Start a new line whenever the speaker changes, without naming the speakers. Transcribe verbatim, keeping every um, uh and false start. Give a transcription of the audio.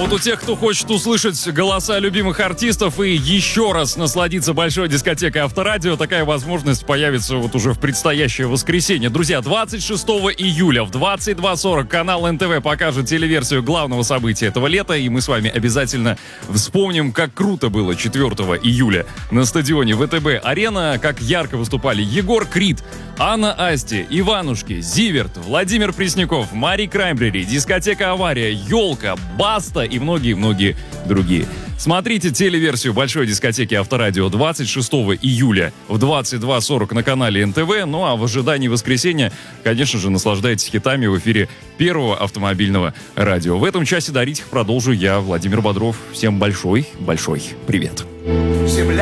вот у тех, кто хочет услышать голоса любимых артистов и еще раз насладиться большой дискотекой Авторадио, такая возможность появится вот уже в предстоящее воскресенье. Друзья, двадцать шестого июля в двадцать два сорок канал эн тэ вэ покажет телеверсию главного события этого лета, и мы с вами обязательно вспомним, как круто было четвёртого июля на стадионе вэ тэ бэ Арена, как ярко выступали Егор Крид, Анна Асти, Иванушки, Зиверт, Владимир Пресняков, Мари Краймбрери, дискотека «Авария», «Елка», «Баста» и многие-многие другие. Смотрите телеверсию большой дискотеки Авторадио двадцать шестого июля в двадцать два сорок на канале эн тэ вэ. Ну а в ожидании воскресенья, конечно же, наслаждайтесь хитами в эфире первого автомобильного радио. В этом часе дарить их продолжу я, Владимир Бодров. Всем большой-большой привет.
Земля